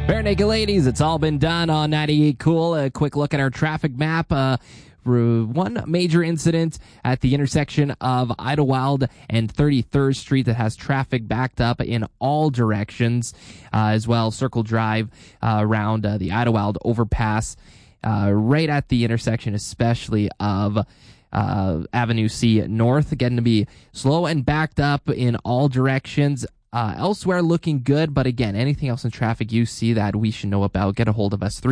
Bare Naked Ladies, it's all been done on 98 Cool. A quick look at our traffic map. One major incident at the intersection of Idlewild and 33rd Street that has traffic backed up in all directions. As well, Circle Drive around the Idlewild overpass right at the intersection, especially of Avenue C North, getting to be slow and backed up in all directions. Elsewhere looking good, but again, anything else in traffic you see that we should know about, get a hold of us,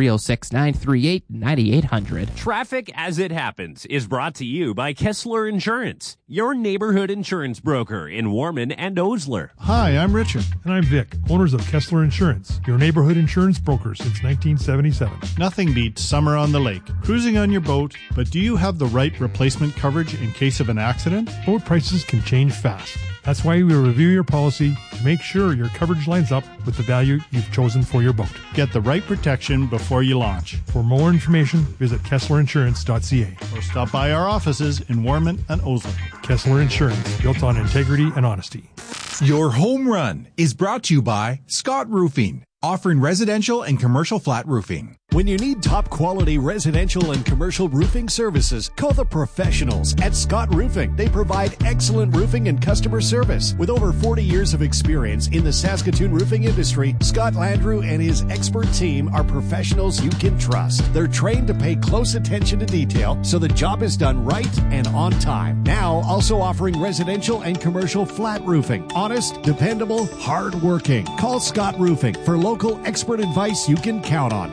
306-938-9800. Traffic as it happens is brought to you by Kessler Insurance, your neighborhood insurance broker in Warman and Osler. Hi, I'm Richard. And I'm Vic, owners of Kessler Insurance, your neighborhood insurance broker since 1977. Nothing beats summer on the lake, cruising on your boat, but do you have the right replacement coverage in case of an accident? Boat prices can change fast. That's why we review your policy to make sure your coverage lines up with the value you've chosen for your boat. Get the right protection before you launch. For more information, visit KesslerInsurance.ca or stop by our offices in Warman and Osler. Kessler Insurance, built on integrity and honesty. Your home run is brought to you by Scott Roofing, offering residential and commercial flat roofing. When you need top quality residential and commercial roofing services, call the professionals at Scott Roofing. They provide excellent roofing and customer service. With over 40 years of experience in the Saskatoon roofing industry, Scott Landrew and his expert team are professionals you can trust. They're trained to pay close attention to detail so the job is done right and on time. Now also offering residential and commercial flat roofing. Honest, dependable, hard-working. Call Scott Roofing for local expert advice you can count on.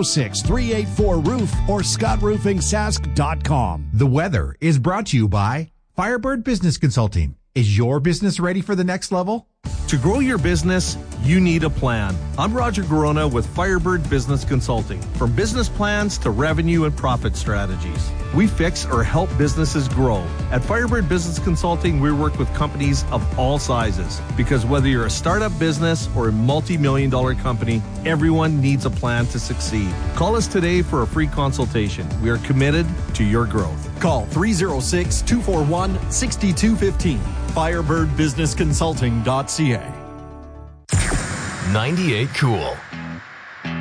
306-384-ROOF or ScottRoofingSask.com. The weather is brought to you by Firebird Business Consulting. Is your business ready for the next level? To grow your business, you need a plan. I'm Roger Garona with Firebird Business Consulting. From business plans to revenue and profit strategies, we fix or help businesses grow. At Firebird Business Consulting, we work with companies of all sizes because whether you're a startup business or a multi-million-dollar company, everyone needs a plan to succeed. Call us today for a free consultation. We are committed to your growth. Call 306-241-6215. FirebirdBusinessConsulting.ca. 98 Cool.